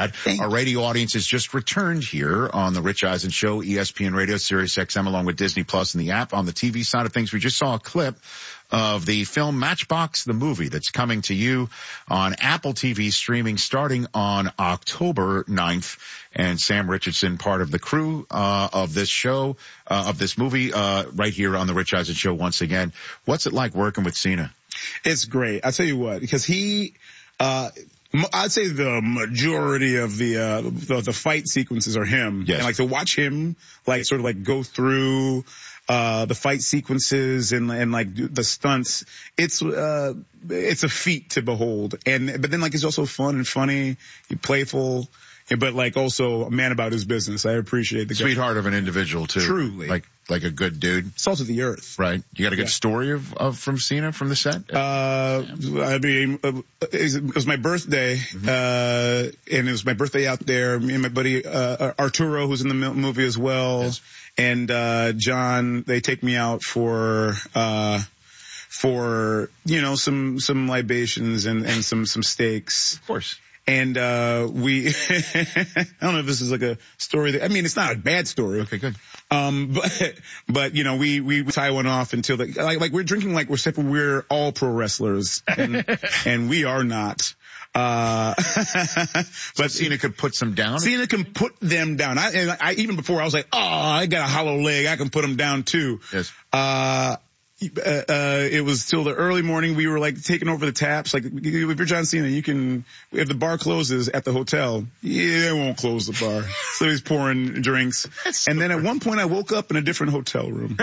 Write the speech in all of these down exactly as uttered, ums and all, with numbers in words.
that. Thank Our radio audience has just returned here on the Rich Eisen Show, E S P N Radio, Sirius X M, along with Disney Plus and the app. On the T V side of things, we just saw a clip of the film Matchbox, the movie, that's coming to you on Apple T V streaming starting on October ninth. And Sam Richardson, part of the crew uh of this show, uh of this movie, uh right here on the Rich Eisen Show once again. What's it like working with Cena? It's great. I'll tell you what, because he, uh, I'd say the majority of the, uh, the, the fight sequences are him. Yes. And like to watch him, like sort of like go through, uh, the fight sequences and, and like the stunts, it's, uh, it's a feat to behold. And, but then like it's also fun and funny, playful. But like also a man about his business. I appreciate the sweetheart guy. Of an individual too. Truly. Like, like a good dude. Salt of the earth. Right. You got a good yeah. story of, of, from Cena from the set? Uh, I mean, it was my birthday, mm-hmm. uh, and it was my birthday out there. Me and my buddy, uh, Arturo, who's in the movie as well. Yes. And, uh, John, they take me out for, uh, for, you know, some, some libations and, and some, some steaks. Of course. And, uh, we, I don't know if this is like a story that, I mean, it's not a bad story. Okay, good. Um, but, but, you know, we, we tie one off until the, like, like we're drinking like we're separate, we're all pro wrestlers and, and we are not. Uh, but so Cena could put some down? Cena can put them down. I, and I, even before I was like, oh, I got a hollow leg. I can put them down too. Yes. Uh, Uh, uh, it was till the early morning. We were like taking over the taps. Like, if you're John Cena, you can, if the bar closes at the hotel, yeah, it won't close the bar. So he's pouring drinks. That's and then at one point I woke up in a different hotel room.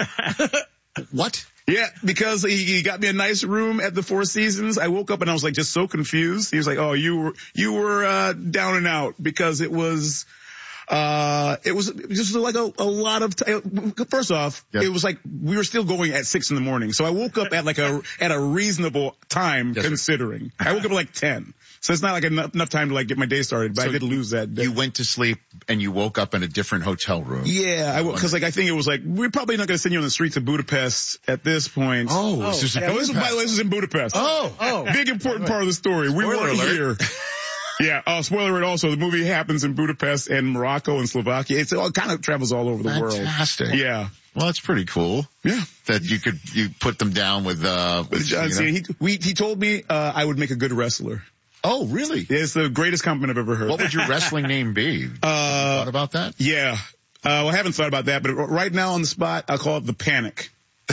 What? Yeah, because he, he got me a nice room at the Four Seasons. I woke up and I was like just so confused. He was like, oh, you were, you were, uh, down and out because it was, Uh, it was just like a, a lot of time. First off, yep. It was like we were still going at six in the morning. So I woke up at like a, at a reasonable time yes, considering. I woke up at like ten. So it's not like enough, enough time to like get my day started, but so I did lose that day. You went to sleep and you woke up in a different hotel room. Yeah, I cause like I think it was like, we're probably not going to send you on the streets of Budapest at this point. Oh, oh this is yeah, this, by the way, this is in Budapest. Oh, oh. Big important part of the story. We Spoiler weren't alert. here. Yeah, uh, spoiler alert also, the movie happens in Budapest and Morocco and Slovakia. It's all kind of travels all over the Fantastic. world. Fantastic. Yeah. Well, that's pretty cool. Yeah. That you could, you put them down with, uh, with, with John Cena. You know? He, we, he told me, uh, I would make a good wrestler. Oh, really? Yeah, it's the greatest compliment I've ever heard. What would your wrestling name be? Uh, thought about that? Yeah. Uh, well, I haven't thought about that, but right now on the spot, I'll call it the Panic.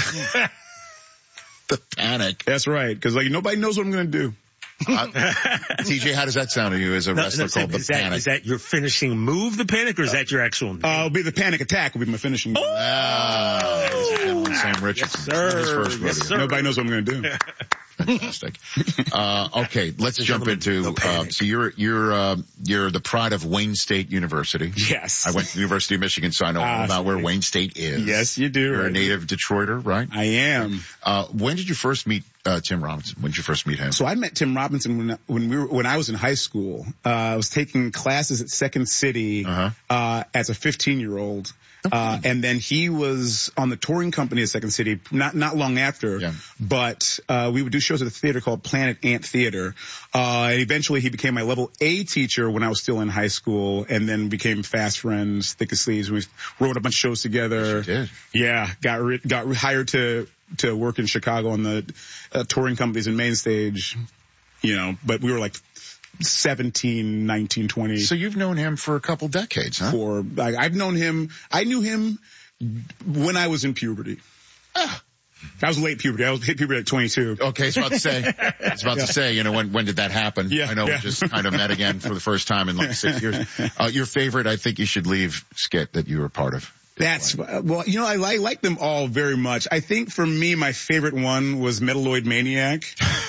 The Panic. That's right. Cause like nobody knows what I'm going to do. Uh, T J, how does that sound to you as a no, wrestler no, called is the that, Panic? Is that your finishing move, the Panic, or is that your actual name? Uh, it'll be the Panic Attack will be my finishing move. Oh! Ah, Sam Richardson. Yes, sir. His first yes, sir. Nobody knows what I'm going to do. Fantastic. Uh, okay, let's jump into, no uh, so you're, you're, uh, you're the pride of Wayne State University. Yes. I went to the University of Michigan, so I know all uh, about where Wayne State is. Yes, you do. You're right? a native Detroiter, right? I am. Uh, when did you first meet, uh, Tim Robinson? When did you first meet him? So I met Tim Robinson when, when we were, when I was in high school. Uh, I was taking classes at Second City, uh-huh. uh, as a fifteen year old. Uh, and then he was on the touring company at Second City, not, not long after, yeah. but, uh, we would do shows at a theater called Planet Ant Theater. Uh, and eventually he became my level A teacher when I was still in high school and then became fast friends, thick as thieves. We wrote a bunch of shows together. Yes, you did. Yeah. Got, re- got hired to, to work in Chicago on the uh, touring companies and main stage, you know, but we were like, seventeen, nineteen, twenty. So you've known him for a couple decades, huh? For, like, I've known him, I knew him when I was in puberty. Ah. I was late puberty. I was hit puberty at twenty-two. Okay, I was about to say, I was about yeah. to say, you know, when, when did that happen? Yeah, I know yeah. we just kind of met again for the first time in like six years. Uh, your favorite, I think you should leave skit that you were part of. That's, well, you know, I, I like them all very much. I think for me, my favorite one was Metalloid Maniac.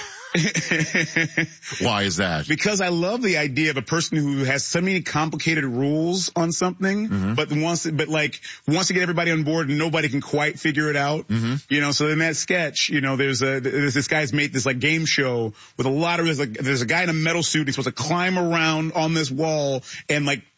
Why is that? Because I love the idea of a person who has so many complicated rules on something, mm-hmm. but wants to, but like wants to get everybody on board and nobody can quite figure it out. Mm-hmm. You know, so in that sketch, you know, there's a, there's this guy's made this like game show with a lot of, there's, like, there's a guy in a metal suit. He's supposed to climb around on this wall and like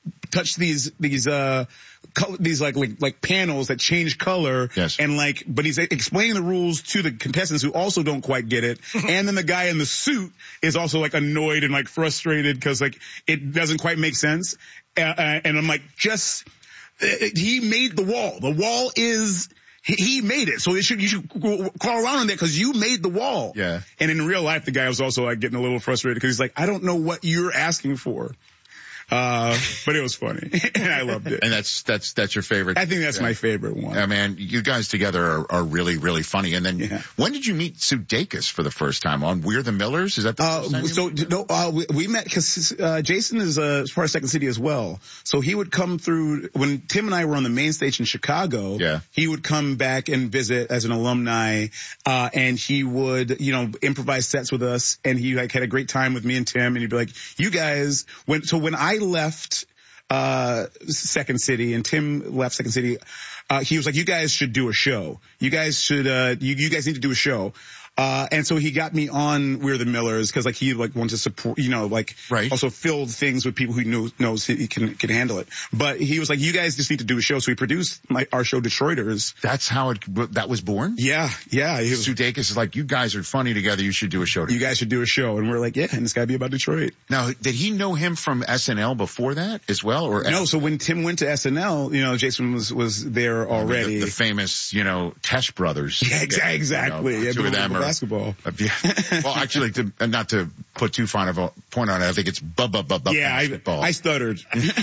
touch these, these, uh, color, these like, like, like panels that change color. Yes. And like, but he's explaining the rules to the contestants who also don't quite get it. And then the guy in the suit is also like annoyed and like frustrated because like it doesn't quite make sense. Uh, and I'm like, just, uh, he made the wall. The wall is, he made it. So it should, you should crawl around on that because you made the wall. Yeah. And in real life, the guy was also like getting a little frustrated because he's like, I don't know what you're asking for. Uh, but it was funny and I loved it. And that's, that's, that's your favorite. I think that's yeah. my favorite one. Yeah, man, you guys together are, are really, really funny. And then yeah. when did you meet Sudeikis for the first time? On We're the Millers? Is that the uh, first time so, no, uh, we, we met cause, uh, Jason is, uh, part of Second City as well. So he would come through when Tim and I were on the main stage in Chicago. Yeah. He would come back and visit as an alumni, uh, and he would, you know, improvise sets with us. And he like had a great time with me and Tim. And he'd be like, you guys, when, so when I left, uh, Second City and Tim left Second City, uh, he was like, you guys should do a show. You guys should, uh, you, you guys need to do a show. Uh, and so he got me on We're the Millers because like he like wanted to support, you know, like right. also filled things with people who knows, knows he can, can handle it. But he was like, you guys just need to do a show. So he produced my, our show Detroiters. That's how it, that was born? Yeah. Yeah. He was, Sudeikis is like, you guys are funny together. You should do a show together. You guys should do a show. And we're like, yeah, and it's gotta be about Detroit. Now, did he know him from S N L before that as well? Or no. So when Tim went to S N L, you know, Jason was, was there already. I mean, the, the famous, you know, Tesh brothers. Yeah, exactly. Exactly. You know, yeah, two of them are basketball. Uh, yeah. Well, actually, to, not to put too fine of a point on it, I think it's bu bu bu bu yeah, basketball. I, I stuttered.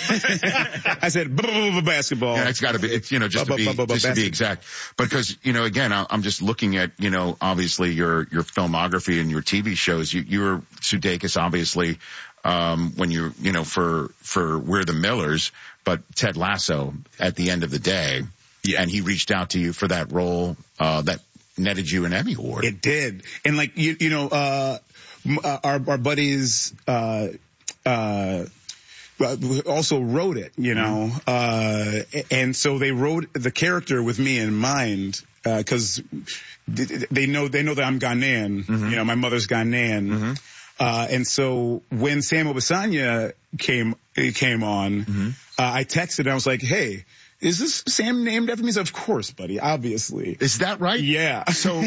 I said bu bu bu basketball. Yeah, it's got to be, it's, you know, just to be, just to be exact. Because, you know, again, I'm just looking at, you know, obviously your, your filmography and your T V shows. You, you were Sudeikis, obviously, um, when you, you know, for, for We're the Millers, but Ted Lasso at the end of the day. Yeah. And he reached out to you for that role, uh, that netted you an Emmy Award. It did. And like, you, you know, uh, our, our buddies, uh, uh, also wrote it, you know, mm-hmm. uh, and so they wrote the character with me in mind, uh, cause they know, they know that I'm Ghanaian, mm-hmm. you know, my mother's Ghanaian. Mm-hmm. Uh, and so when Sam Obisanya came, came on, mm-hmm. uh, I texted and I was like, hey, is this Sam named after me? So of course, buddy, obviously. Is that right? Yeah. So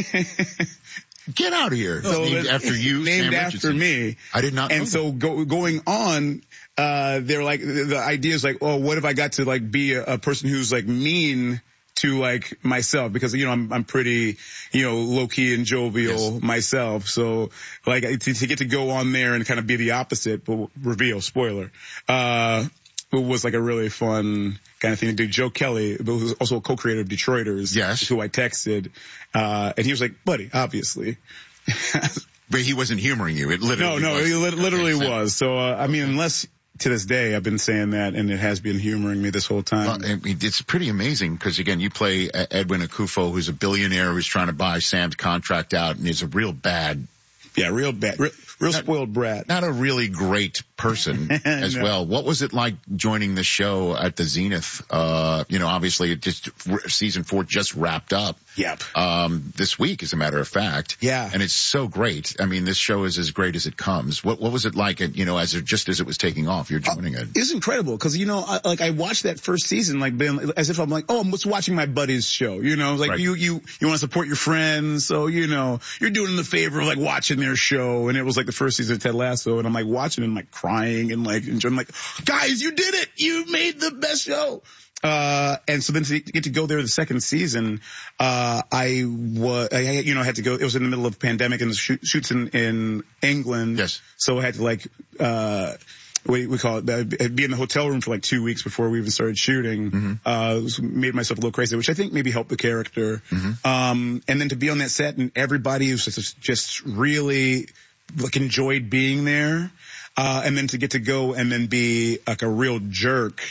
get out of here. So named after you, named Sam after Richardson. me. I did not know. And so go, going on, uh, they're like, the, the idea is like, oh, what if I got to like be a, a person who's like mean to like myself? Because, you know, I'm, I'm pretty, you know, low key and jovial yes. myself. So like to, to get to go on there and kind of be the opposite, but reveal, spoiler, uh, it was like a really fun kind of thing to do. Joe Kelly, who was also a co-creator of Detroiters, yes. who I texted, uh, and he was like, buddy, obviously. But he wasn't humoring you. It literally No, no, was. he li- literally was. So, uh, I mean, unless to this day I've been saying that and it has been humoring me this whole time. Well, I mean, it's pretty amazing because, again, you play Edwin Akufo, who's a billionaire who's trying to buy Sam's contract out and is a real bad Yeah, real bad, real, real not, spoiled brat. Not a really great person as no. well. What was it like joining the show at the Zenith? Uh, you know, obviously it just, season four just wrapped up. Yep. Um, this week, as a matter of fact. Yeah. And it's so great. I mean, this show is as great as it comes. What, what was it like, you know, as it, just as it was taking off, you're joining uh, it? It's incredible. Cause, you know, I, like I watched that first season, like being, as if I'm like, oh, I'm just watching my buddy's show. You know, like right. you, you, you want to support your friends. So, you know, you're doing them the favor of like watching their show. And it was like the first season of Ted Lasso. And I'm like watching and like crying and like enjoying, like, guys, you did it. You made the best show. Uh, and so then to get to go there the second season, uh, I was, I, you know, had to go, it was in the middle of a pandemic and the shoot, shoots in, in England. Yes. So I had to like, uh, we, we call it, uh, be in the hotel room for like two weeks before we even started shooting. Mm-hmm. Uh, made myself a little crazy, which I think maybe helped the character. Mm-hmm. Um, and then to be on that set and everybody was just, just really like enjoyed being there. Uh, and then to get to go and then be like a real jerk.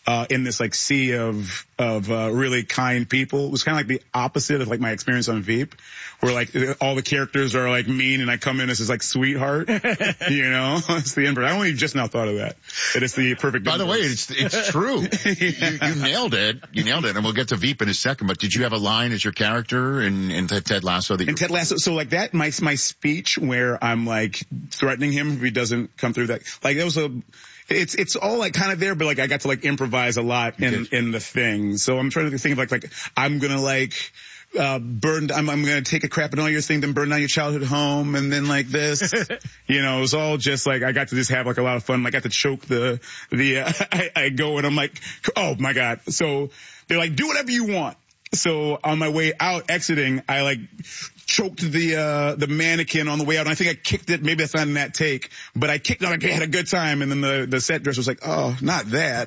uh, in this like sea of, of, uh, really kind people. It was kind of like the opposite of like my experience on Veep, where like all the characters are like mean and I come in as this like sweetheart, you know, it's the inverse. I only just now thought of that. That it's the perfect. By the way, inverse. it's, it's true. you, you nailed it. You nailed it. And we'll get to Veep in a second, but did you have a line as your character in, in Ted Lasso? That in Ted Lasso, so like that, my, my speech where I'm like threatening him if he doesn't come through that, like that was a, It's, it's all like kind of there, but like I got to like improvise a lot in, in the thing. So I'm trying to think of like, like I'm gonna like, uh, burn, I'm, I'm gonna take a crap in all your thing, then burn down your childhood home, and then like this, you know, it was all just like, I got to just have like a lot of fun. Like I got to choke the, the, uh, I, I go and I'm like, oh my God. So they're like, do whatever you want. So on my way out, exiting, I like choked the, uh, the mannequin on the way out. And I think I kicked it. Maybe that's not in that take, but I kicked it like I had a good time. And then the, the set dresser was like, oh, not that.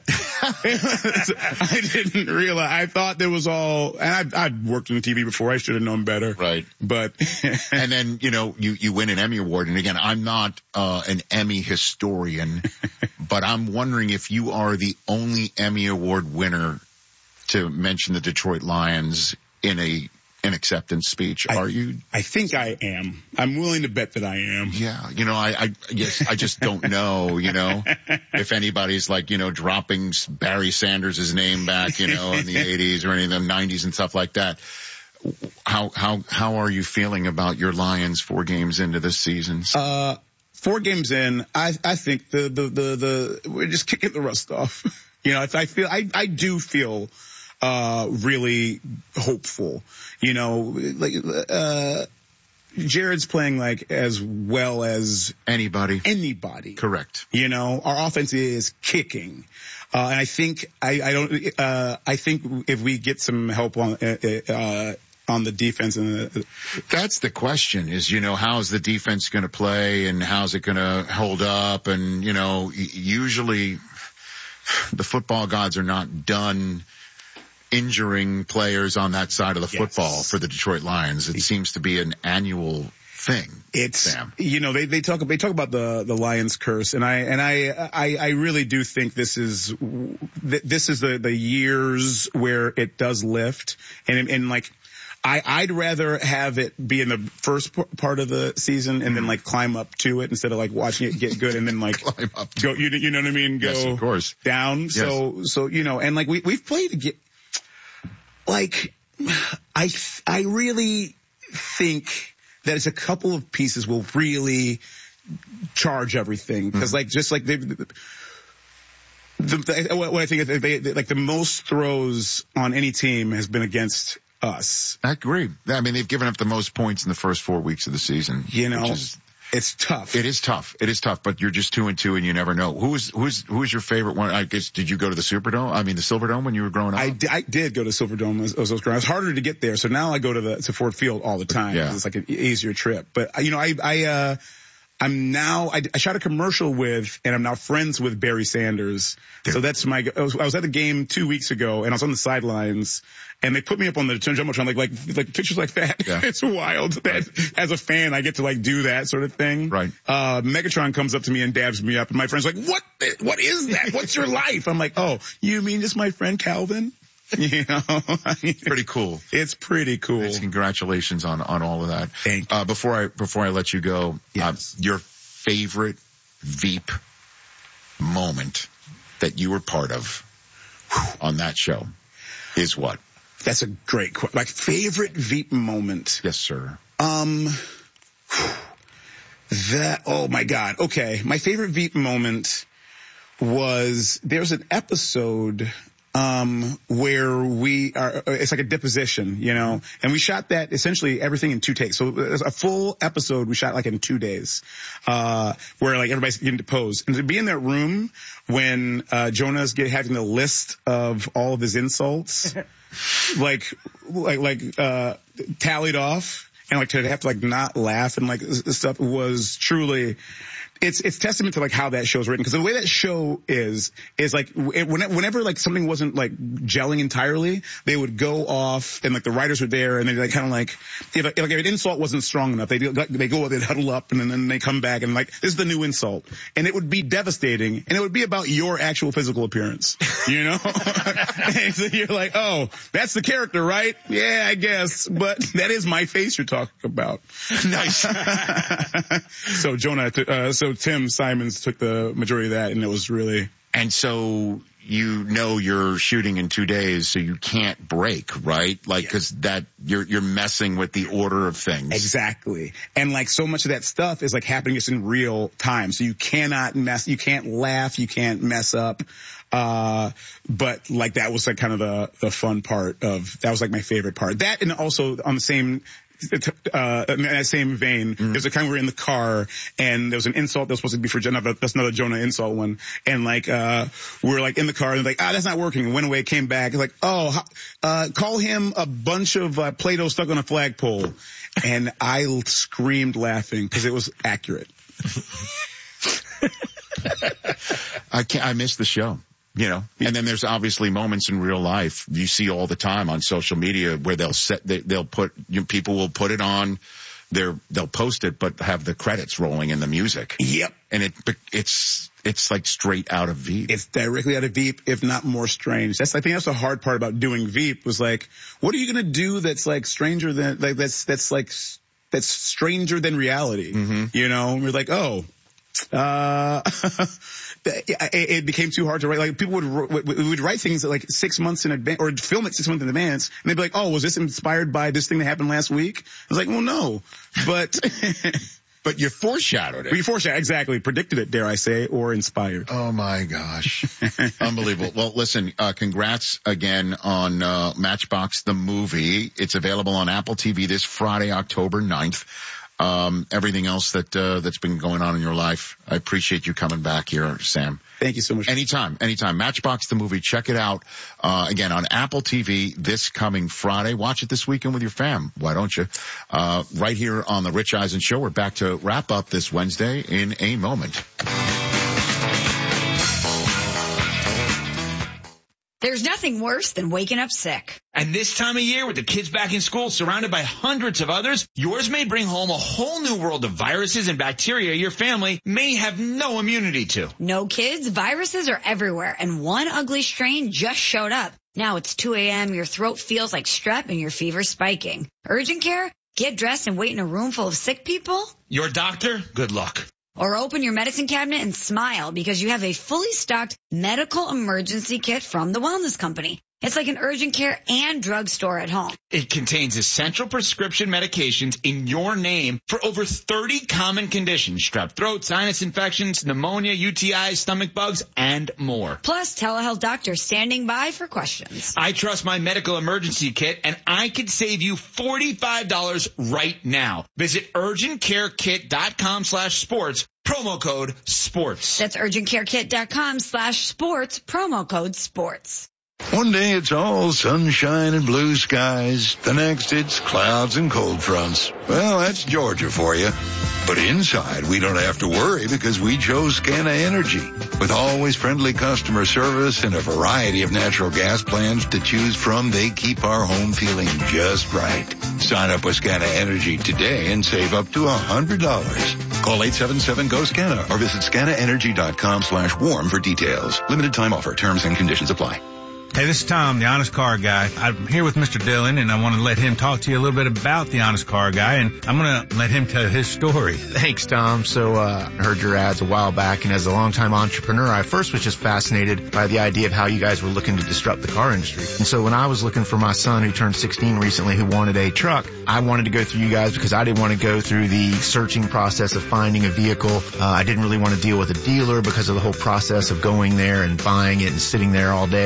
So I didn't realize. I thought there was all, and I'd, I'd worked in T V before. I should have known better. Right. But. And then, you know, you, you win an Emmy Award. And again, I'm not, uh, an Emmy historian, but I'm wondering if you are the only Emmy Award winner to mention the Detroit Lions in a an acceptance speech. I, Are you? I think I am. I'm willing to bet that I am. Yeah. You know, I, I, yes, I just don't know, you know, if anybody's like, you know, dropping Barry Sanders' name back, you know, in the eighties or any of the nineties and stuff like that. How, how, how are you feeling about your Lions four games into this season? Uh, four games in, I, I think the, the, the, the, we're just kicking the rust off. You know, I feel, I, I do feel, uh, really hopeful, you know, like, uh, Jared's playing like as well as anybody, anybody. Correct. You know, our offense is kicking. Uh, and I think, I, I don't, uh, I think if we get some help on, uh, uh, on the defense and the, that's the question is, you know, how's the defense going to play and how's it going to hold up? And, you know, usually the football gods are not done injuring players on that side of the yes. football for the Detroit Lions. It seems to be an annual thing. It's, Sam. You know, they, they talk, they talk about the, the Lions curse. And I, and I, I, I really do think this is, this is the, the years where it does lift. And, and like, I, I'd rather have it be in the first p- part of the season and then like climb up to it instead of like watching it get good and then like climb up go, you, you know what I mean? Go yes, of course. down. Yes. So, so, you know, and like we, we've played get, like, I, I really think that it's a couple of pieces will really charge everything. Cause mm-hmm. like, just like they, the, the, what I think is they, they, like the most throws on any team has been against us. I agree. I mean, they've given up the most points in the first four weeks of the season. You know, which is, it's tough. It is tough. It is tough, but you're just two and two and you never know. Who's, who's, who's your favorite one? I guess, did you go to the Superdome? I mean, the Silverdome when you were growing up? I, d- I did go to Silverdome as, as I was growing up. It's harder to get there. So now I go to the, to Ford Field all the time. Yeah. It's like an easier trip. But, you know, I, I, uh, I'm now, I, I shot a commercial with, and I'm now friends with Barry Sanders. Yeah. So that's my, I was, I was at the game two weeks ago and I was on the sidelines and they put me up on the Jumbotron, like, like, like pictures like that. Yeah. It's wild that right. as a fan, I get to like do that sort of thing. Right. Uh, Megatron comes up to me and dabs me up and my friend's like, what, what is that? What's your life? I'm like, oh, you mean just my friend Calvin? You know, I mean, pretty cool. It's pretty cool. Thanks, congratulations on, on all of that. Thank you. Uh, before I, before I let you go, yes. uh, your favorite Veep moment that you were part of on that show is what? That's a great question. My favorite Veep moment. Yes, sir. Um, that, oh my God. Okay. My favorite Veep moment was, there's an episode Um, where we are, it's like a deposition, you know, and we shot that essentially everything in two takes. So a full episode we shot like in two days, uh, where like everybody's getting deposed. And to be in that room when, uh, Jonah's get, having the list of all of his insults, like, like, like, uh, tallied off and like to have to like not laugh and like stuff was truly, it's it's testament to like how that show's written, because the way that show is is like it, whenever like something wasn't like gelling entirely, they would go off and like the writers were there and they like kind of like if, like if an insult wasn't strong enough, they they go they'd huddle up and then they come back and like this is the new insult, and it would be devastating, and it would be about your actual physical appearance, you know. And so you're like, oh, that's the character, right? Yeah, I guess, but that is my face you're talking about. Nice. So Jonah, uh, so Tim Simons took the majority of that, and it was really. And so you know you're shooting in two days, so you can't break, right? Like, yeah. Cause that, you're, you're messing with the order of things. Exactly. And like so much of that stuff is like happening just in real time. So you cannot mess, you can't laugh, you can't mess up. Uh, but like that was like kind of the, the fun part of, that was like my favorite part. That, and also on the same, Uh, in that same vein, mm. there's a time we were in the car and there was an insult that was supposed to be for Jonah. That's another Jonah insult one. And like, uh, we were like in the car and like, ah, that's not working. And went away, came back. Like, oh, uh, call him a bunch of uh, Play-Doh stuck on a flagpole. And I screamed laughing because it was accurate. I can't, I missed the show. You know, and then there's obviously moments in real life you see all the time on social media where they'll set, they, they'll put, you know, people will put it on their, they'll post it, but have the credits rolling in the music. Yep. And it, it's, it's like straight out of Veep. It's directly out of Veep, if not more strange. That's, I think that's the hard part about doing Veep was like, what are you going to do that's like stranger than, like, that's, that's like, that's stranger than reality. Mm-hmm. You know, and we're like, oh, uh, it became too hard to write. Like people would we would write things like six months in advance, or film it six months in advance, and they'd be like, "Oh, was this inspired by this thing that happened last week?" I was like, "Well, no, but but you foreshadowed it. We foreshadowed exactly, predicted it, dare I say, or inspired." Oh my gosh, unbelievable! Well, listen, uh, congrats again on uh, Matchbox the movie. It's available on Apple T V this Friday, October ninth. Um, everything else that, uh, that's been going on in your life. I appreciate you coming back here, Sam. Thank you so much. Anytime, anytime. Matchbox the movie. Check it out, uh, again on Apple T V this coming Friday. Watch it this weekend with your fam. Why don't you? Uh, right here on the Rich Eisen Show. We're back to wrap up this Wednesday in a moment. There's nothing worse than waking up sick. And this time of year, with the kids back in school, surrounded by hundreds of others, yours may bring home a whole new world of viruses and bacteria your family may have no immunity to. No kids, viruses are everywhere, and one ugly strain just showed up. Now it's two a.m., your throat feels like strep, and your fever's spiking. Urgent care? Get dressed and wait in a room full of sick people? Your doctor? Good luck. Or open your medicine cabinet and smile because you have a fully stocked medical emergency kit from the Wellness Company. It's like an urgent care and drugstore at home. It contains essential prescription medications in your name for over thirty common conditions: strep throat, sinus infections, pneumonia, U T Is, stomach bugs, and more. Plus, telehealth doctors standing by for questions. I trust my medical emergency kit, and I could save you forty-five dollars right now. Visit urgentcarekit.com slash sports. Promo code sports. That's urgentcarekit.com slash sports. Promo code sports. One day it's all sunshine and blue skies. The next it's clouds and cold fronts. Well, that's Georgia for you. But inside, we don't have to worry because we chose Scana Energy. With always friendly customer service and a variety of natural gas plans to choose from, they keep our home feeling just right. Sign up with Scana Energy today and save up to one hundred dollars. Call eight seven seven, G O, SCANA or visit scanaenergy.com slash warm for details. Limited time offer. Terms and conditions apply. Hey, this is Tom, the Honest Car Guy. I'm here with Mister Dillon, and I want to let him talk to you a little bit about the Honest Car Guy, and I'm going to let him tell his story. Thanks, Tom. So, uh, I heard your ads a while back, and as a longtime entrepreneur, I first was just fascinated by the idea of how you guys were looking to disrupt the car industry. And so when I was looking for my son, who turned sixteen recently, who wanted a truck, I wanted to go through you guys because I didn't want to go through the searching process of finding a vehicle. Uh, I didn't really want to deal with a dealer because of the whole process of going there and buying it and sitting there all day, et cetera.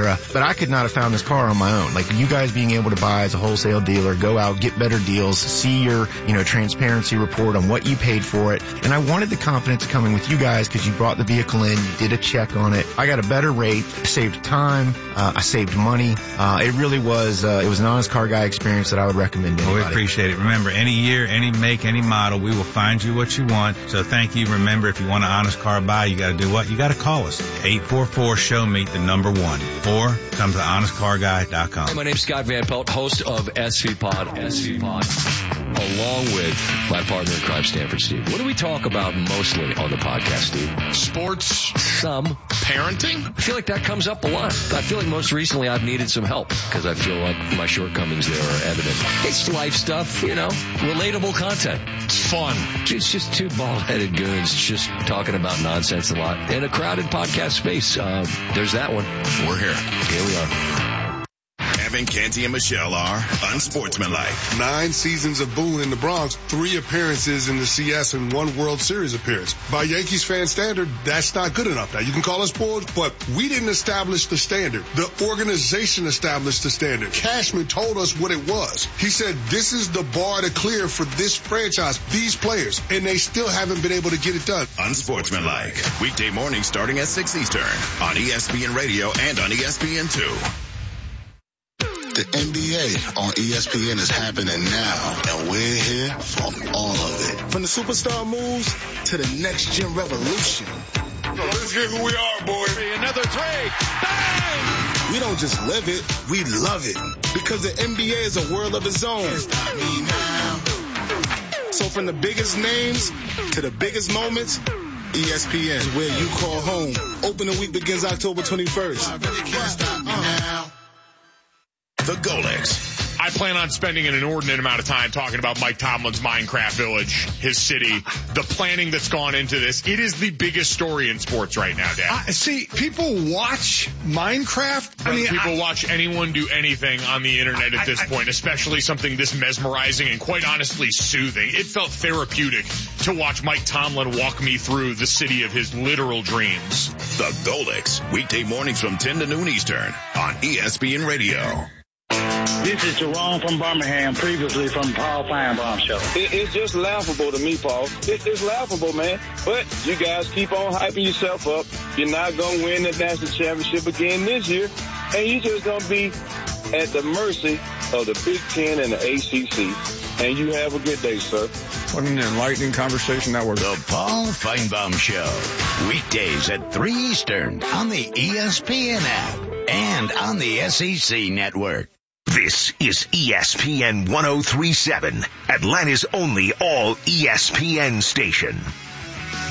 cetera. But I could not have found this car on my own. Like you guys being able to buy as a wholesale dealer, go out, get better deals, see your, you know, transparency report on what you paid for it. And I wanted the confidence of coming with you guys because you brought the vehicle in, you did a check on it. I got a better rate, saved time, uh, I saved money. Uh, it really was, uh, it was an Honest Car Guy experience that I would recommend to anybody. Well, we appreciate it. Remember, any year, any make, any model, we will find you what you want. So thank you. Remember, if you want an Honest Car Buy, you got to do what? You got to call us. eight four four, show me the number one. Or come to honest car guy dot com. Hi, my name's Scott Van Pelt, host of S V Pod, S V Pod, along with my partner in crime, Stanford Steve. What do we talk about mostly on the podcast, Steve? Sports. Some. Parenting. I feel like that comes up a lot. I feel like most recently I've needed some help because I feel like my shortcomings there are evident. It's life stuff, you know, relatable content. It's fun. It's just two bald-headed goons just talking about nonsense a lot. In a crowded podcast space, uh, there's that one. We're here. Here we are. Evan, Canty, and Michelle are unsportsmanlike. Nine seasons of Boone in the Bronx, three appearances in the C S, and one World Series appearance. By Yankees fan standard, that's not good enough. Now, you can call us bored, but we didn't establish the standard. The organization established the standard. Cashman told us what it was. He said, this is the bar to clear for this franchise, these players, and they still haven't been able to get it done. Unsportsmanlike. Weekday mornings starting at six Eastern on E S P N Radio and on E S P N two. The N B A on E S P N is happening now, and we're here for all of it. From the superstar moves to the next gen revolution. Let's get who we are, boy. Another three. Bang! We don't just live it, we love it. Because the N B A is a world of its own. So from the biggest names to the biggest moments, E S P N is where you call home. Opening week begins October twenty-first. I really can't stop me now. The Golix. I plan on spending an inordinate amount of time talking about Mike Tomlin's Minecraft Village, his city, the planning that's gone into this. It is the biggest story in sports right now, Dad. Uh, see, people watch Minecraft. I mean, people I, watch anyone do anything on the internet at this I, I, point, especially something this mesmerizing and quite honestly soothing. It felt therapeutic to watch Mike Tomlin walk me through the city of his literal dreams. The Golix, weekday mornings from ten to noon Eastern on E S P N Radio. This is Jerome from Birmingham, previously from Paul Feinbaum Show. It, it's just laughable to me, Paul. It, it's laughable, man. But you guys keep on hyping yourself up. You're not going to win the national championship again this year. And you're just going to be at the mercy of the Big Ten and the A C C. And you have a good day, sir. What an enlightening conversation that was. The Paul Feinbaum Show. Weekdays at three Eastern on the E S P N app and on the S E C network. This is E S P N one oh three point seven, Atlanta's only all E S P N station.